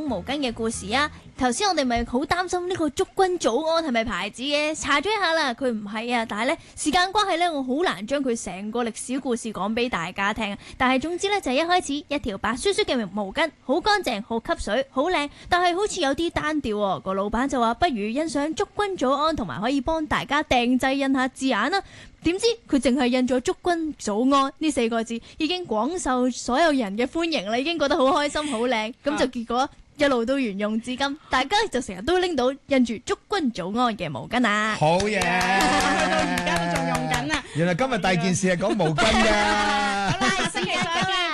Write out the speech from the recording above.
毛巾嘅故事啊。頭先我哋咪好擔心呢個祝君早安係咪牌子嘅？查咗一下啦，佢唔係啊。但係呢，時間關係呢，我好難將佢成個歷史故事講俾大家聽。但係總之呢，就係一開始一條白雪雪嘅毛巾，好乾淨，好吸水，好靚，但係好似有啲單調喎。個老闆就話不如欣賞祝君早安，同埋可以幫大家訂製印下字眼啦。點知佢淨係印咗祝君早安呢4個字，已經廣受所有人嘅歡迎啦，已經覺得好開心好靚。咁就結果一路都沿用至今，大家就成日都拎到印住祝君早安嘅毛巾啊！ 好嘢， 去到而家都仲用緊啊！ 原來今日第二件事係講毛巾㗎。 好啦，下星期再見。